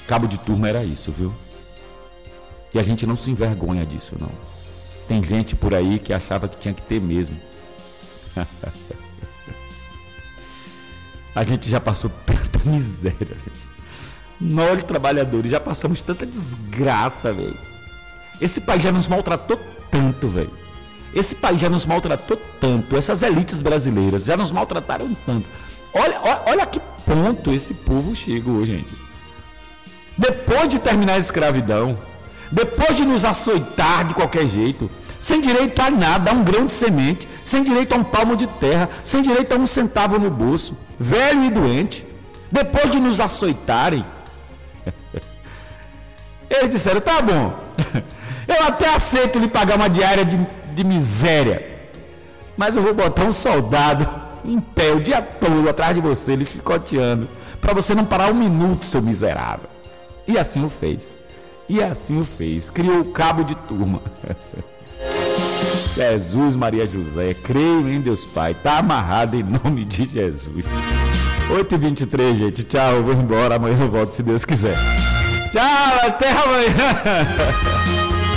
Cabo de turma era isso, viu? E a gente não se envergonha disso, não. Tem gente por aí que achava que tinha que ter mesmo. A gente já passou tanta miséria, velho. Nós, trabalhadores, já passamos tanta desgraça, velho. Esse país já nos maltratou tanto, velho. Esse país já nos maltratou tanto. Essas elites brasileiras já nos maltrataram tanto. Olha a que ponto esse povo chegou, gente. Depois de terminar a escravidão, depois de nos açoitar de qualquer jeito, sem direito a nada, a um grão de semente, sem direito a um palmo de terra, sem direito a um centavo no bolso, velho e doente, depois de nos açoitarem, eles disseram, tá bom, eu até aceito lhe pagar uma diária de miséria, mas eu vou botar um soldado em pé o dia todo atrás de você, lhe chicoteando, para você não parar um minuto, seu miserável. E assim o fez. E assim o fez. Criou o cabo de turma. Jesus, Maria José, creio em Deus Pai. Tá amarrado em nome de Jesus. 8h23, gente. Tchau, eu vou embora. Amanhã eu volto, se Deus quiser. Tchau, até amanhã.